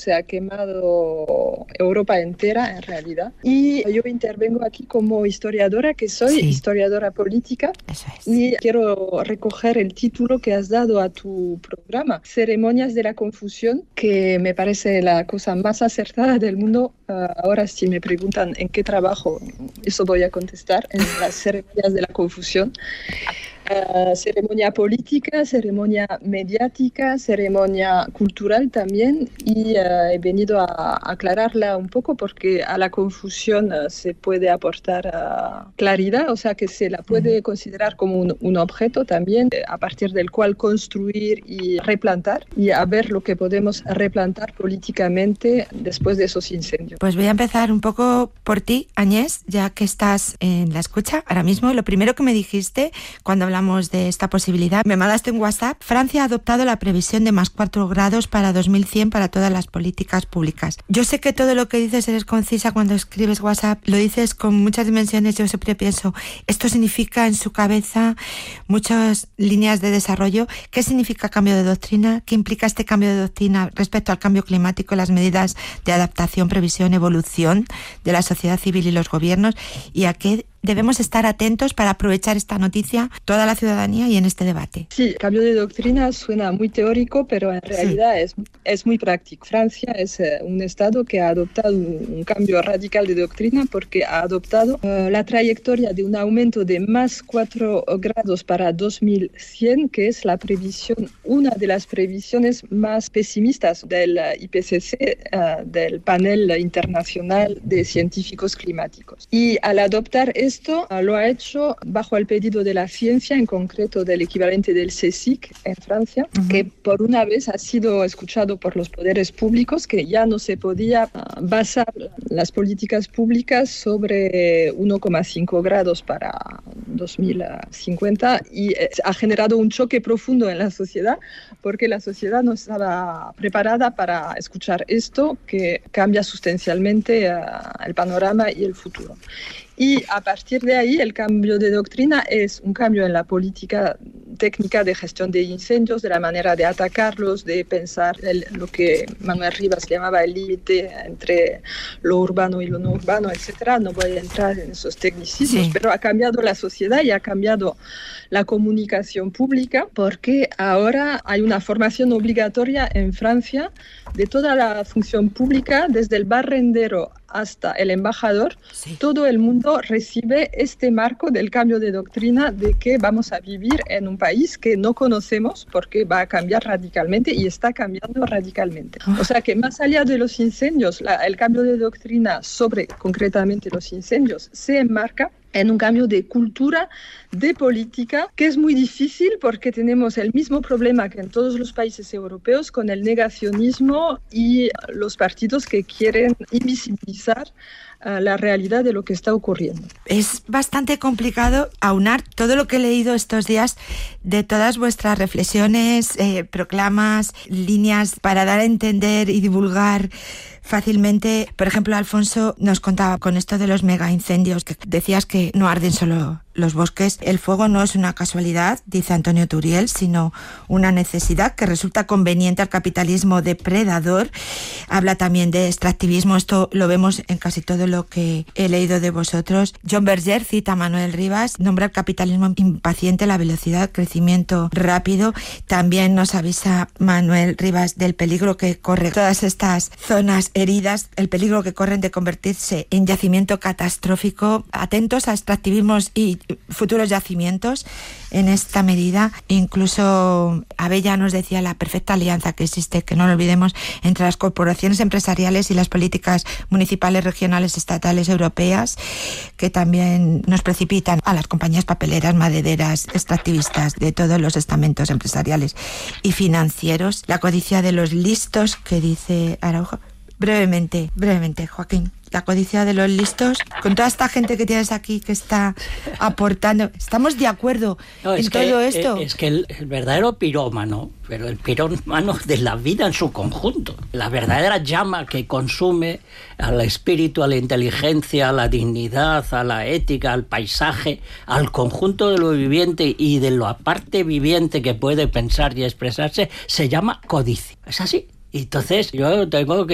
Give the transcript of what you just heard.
se ha quemado Europa entera en realidad. Y yo intervengo aquí como historiadora, que soy historiadora política. Eso es. Y quiero recoger el título que has dado a tu programa, Ceremonias de la Confusión, que me parece la cosa más acertada del mundo. Ahora, si me preguntan en qué trabajo, eso voy a contestar, en las ceremonias de la confusión. Ceremonia política, ceremonia mediática, ceremonia cultural también, y he venido a aclararla un poco porque a la confusión se puede aportar claridad, o sea que se la puede considerar como un objeto también a partir del cual construir y replantar, y a ver lo que podemos replantar políticamente después de esos incendios. Pues voy a empezar un poco por ti, Agnès, ya que estás en la escucha ahora mismo. Lo primero que me dijiste cuando hablamos de esta posibilidad, me mandaste un WhatsApp: Francia ha adoptado la previsión de más 4 grados para 2100 para todas las políticas públicas. Yo sé que todo lo que dices eres concisa cuando escribes WhatsApp, lo dices con muchas dimensiones. Yo siempre pienso, esto significa en su cabeza muchas líneas de desarrollo. ¿Qué significa cambio de doctrina? ¿Qué implica este cambio de doctrina respecto al cambio climático y las medidas de adaptación, previsión, evolución de la sociedad civil y los gobiernos? ¿Y a qué debemos estar atentos para aprovechar esta noticia, toda la ciudadanía y en este debate? Sí, cambio de doctrina suena muy teórico, pero en realidad es muy práctico. Francia es un estado que ha adoptado un cambio radical de doctrina porque ha adoptado la trayectoria de un aumento de más 4 grados para 2100, que es la previsión, una de las previsiones más pesimistas del IPCC, del panel internacional de científicos climáticos. Y al adoptar esto lo ha hecho bajo el pedido de la ciencia, en concreto del equivalente del CSIC en Francia, que por una vez ha sido escuchado por los poderes públicos, que ya no se podía basar las políticas públicas sobre 1,5 grados para 2050, y ha generado un choque profundo en la sociedad porque la sociedad no estaba preparada para escuchar esto, que cambia sustancialmente el panorama y el futuro. Y a partir de ahí, el cambio de doctrina es un cambio en la política técnica de gestión de incendios, de la manera de atacarlos, de pensar lo que Manuel Rivas llamaba el límite entre lo urbano y lo no urbano, etc. No voy a entrar en esos tecnicismos, pero ha cambiado la sociedad y ha cambiado la comunicación pública, porque ahora hay una formación obligatoria en Francia de toda la función pública, desde el barrendero hasta el embajador. Todo el mundo recibe este marco del cambio de doctrina, de que vamos a vivir en un país que no conocemos porque va a cambiar radicalmente y está cambiando radicalmente. O sea que más allá de los incendios, el cambio de doctrina sobre concretamente los incendios se enmarca en un cambio de cultura, de política, que es muy difícil porque tenemos el mismo problema que en todos los países europeos con el negacionismo y los partidos que quieren invisibilizar la realidad de lo que está ocurriendo. Es bastante complicado aunar todo lo que he leído estos días de todas vuestras reflexiones, proclamas, líneas para dar a entender y divulgar fácilmente. Por ejemplo, Alfonso nos contaba con esto de los mega incendios, que decías que no arden solo los bosques. El fuego no es una casualidad, dice Antonio Turiel, sino una necesidad que resulta conveniente al capitalismo depredador. Habla también de extractivismo, esto lo vemos en casi todo lo que he leído de vosotros. John Berger cita a Manuel Rivas, nombra el capitalismo impaciente, la velocidad, crecimiento rápido. También nos avisa Manuel Rivas del peligro que corre todas estas zonas heridas, el peligro que corren de convertirse en yacimiento catastrófico. Atentos a extractivismos y futuros yacimientos en esta medida. Incluso Abella nos decía la perfecta alianza que existe, que no lo olvidemos, entre las corporaciones empresariales y las políticas municipales, regionales, estatales, europeas, que también nos precipitan a las compañías papeleras, madereras, extractivistas de todos los estamentos empresariales y financieros. La codicia de los listos, que dice Araujo. Brevemente, Joaquín. La codicia de los listos, con toda esta gente que tienes aquí que está aportando, ¿estamos de acuerdo en todo esto? Es que el verdadero pirómano, pero el pirómano de la vida en su conjunto, la verdadera llama que consume al espíritu, a la inteligencia, a la dignidad, a la ética, al paisaje, al conjunto de lo viviente y de lo aparte viviente que puede pensar y expresarse, se llama codicia. Es así. Entonces yo tengo que